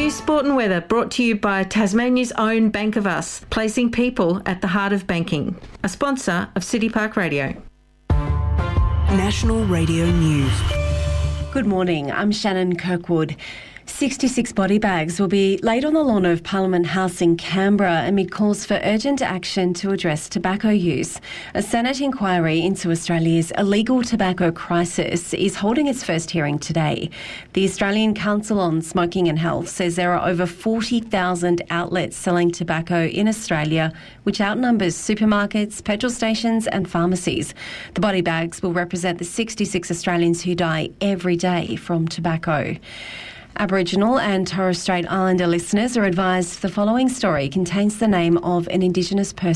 News, sport and weather brought to you by Tasmania's own Bank of Us, placing people at the heart of banking. A sponsor of City Park Radio. National Radio News. Good morning, I'm Shannon Kirkwood. 66 body bags will be laid on the lawn of Parliament House in Canberra amid calls for urgent action to address tobacco use. A Senate inquiry into Australia's illegal tobacco crisis is holding its first hearing today. The Australian Council on Smoking and Health says there are over 40,000 outlets selling tobacco in Australia, which outnumbers supermarkets, petrol stations and pharmacies. The body bags will represent the 66 Australians who die every day from tobacco. Aboriginal and Torres Strait Islander listeners are advised the following story contains the name of an Indigenous person